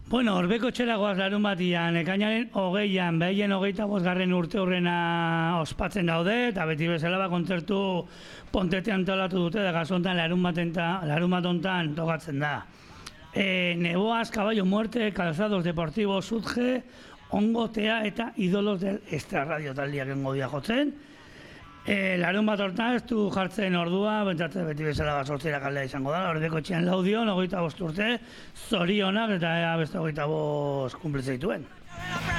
Bueno, Orbeko txeragoaz larun batian, ekainaren 20an, behien 25. urte horrena ospatzen daude, eta beti bezala kontzertu Pontetean antolatu dute, da gazontan larun bat hontan tokatzen da. Neboaz, Caballo Muerte, Calzados Deportivos, Sudge, Ongotea eta Idolos del Extrarradio taldiak engodia jotzen. Larun bat hortan ez du jartzen ordua, bentsatzen beti bezala sortzera kaldea izango da, Orbeko txian laudion, 25 urte, zorionak eta beste 25 kumplitzen dituen.